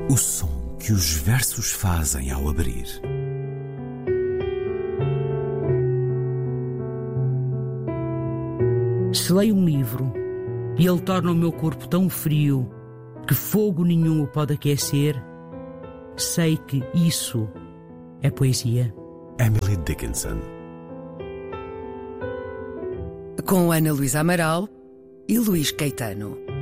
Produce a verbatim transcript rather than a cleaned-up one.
O som que os versos fazem ao abrir. Se leio um livro e ele torna o meu corpo tão frio que fogo nenhum o pode aquecer, sei que isso é poesia. Emily Dickinson. Com Ana Luísa Amaral e Luís Caetano.